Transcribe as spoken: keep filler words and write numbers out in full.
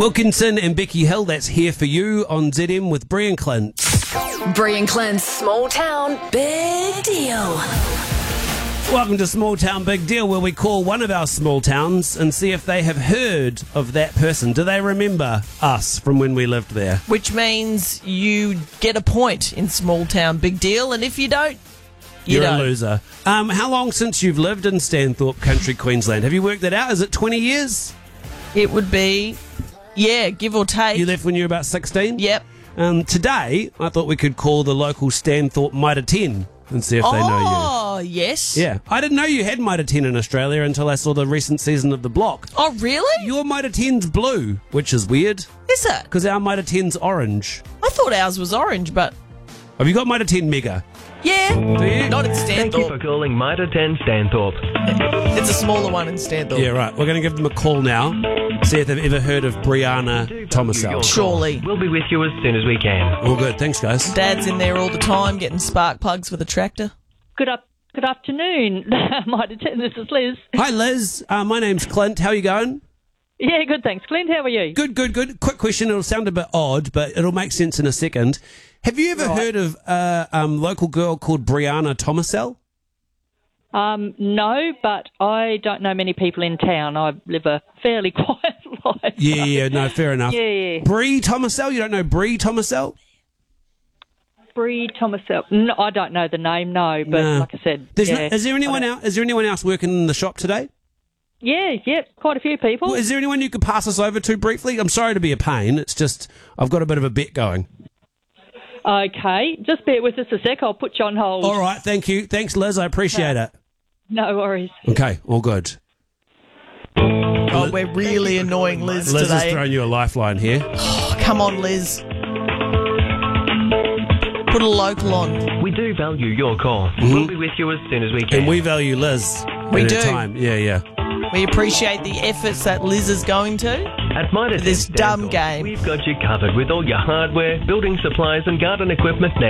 Wilkinson and Becky Hill, that's Here For You on Z M with Bree and Clint. Bree and Clint's Small Town Big Deal. Welcome to Small Town Big Deal, where we call one of our small towns and see if they have heard of that person. Do they remember us from when we lived there? Which means you get a point in Small Town Big Deal, and if you don't, you You're don't. a loser. Um, how long since you've lived in Stanthorpe Country, Queensland? Have you worked that out? Is it twenty years? It would be, yeah, give or take. You left when you were about sixteen? Yep. Um, today, I thought we could call the local Stanthorpe Mitre ten and see if they know you. Oh, yes. Yeah. I didn't know you had Mitre ten in Australia until I saw the recent season of The Block. Oh, really? Your Mitre ten's blue, which is weird, Is it? because our Mitre ten's orange. I thought ours was orange, but Have you got Mitre ten Mega? yeah, Do you? not in Thank you for Stanthorpe. calling Mitre ten Stanthorpe. It's a smaller one in Stanthorpe. Yeah, right. We're going to give them a call now, see if they've ever heard of Brianna Thomasell. Surely. We'll be with you as soon as we can. All good. Thanks, guys. Dad's in there all the time getting spark plugs for the tractor. Good up, good afternoon. Might attend. This is Liz. Hi, Liz. Uh, my name's Clint. How are you going? Yeah, good. Thanks, Clint. How are you? Good, good, good. Quick question. It'll sound a bit odd, but it'll make sense in a second. Have you ever Right. heard of a um, local girl called Brianna Thomasell? Um, no, but I don't know many people in town. I live a fairly quiet life. Yeah, yeah, no, fair enough. Yeah. Bree Thomasell? You don't know Bree Thomasell? Bree Thomasell. No, I don't know the name. No, but No. like I said, There's yeah. no, is there anyone I else? Is there anyone else working in the shop today? Yeah, yeah, quite a few people. Well, is there anyone you could pass us over to briefly? I'm sorry to be a pain. It's just I've got a bit of a bet going. Okay, just bear with us a sec. I'll put you on hold. All right, thank you. Thanks, Liz. I appreciate it. No worries. Okay, all good. Oh, we're really annoying Liz, Liz today. is throwing you a lifeline here. Oh, come on, Liz. Put a local on. We do value your call. We'll be with you as soon as we can. And we value Liz. We and her do. Time. Yeah, yeah. We appreciate the efforts that Liz is going to. At Mitre ten This dumb Stanthorpe, game. we've got you covered with all your hardware, building supplies and garden equipment needs.